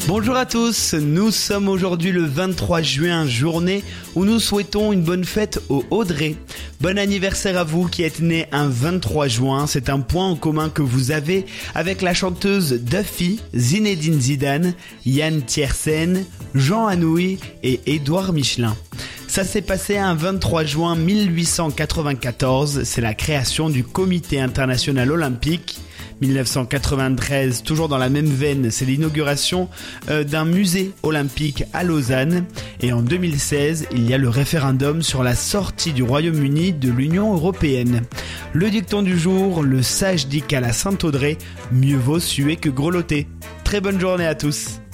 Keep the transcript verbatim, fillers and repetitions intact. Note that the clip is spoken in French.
Bonjour à tous, nous sommes aujourd'hui le vingt-trois juin, journée où nous souhaitons une bonne fête au Audrey. Bon anniversaire à vous qui êtes nés un vingt-trois juin, c'est un point en commun que vous avez avec la chanteuse Duffy, Zinedine Zidane, Yann Tiersen, Jean Anouilh et Édouard Michelin. Ça s'est passé un vingt-trois juin mille huit cent quatre-vingt-quatorze, c'est la création du Comité international olympique. mille neuf cent quatre-vingt-treize, toujours dans la même veine, c'est l'inauguration euh, d'un musée olympique à Lausanne. Et en deux mille seize, il y a le référendum sur la sortie du Royaume-Uni de l'Union européenne. Le dicton du jour, le sage dit qu'à la Saint-Audrey, mieux vaut suer que grelotter. Très bonne journée à tous.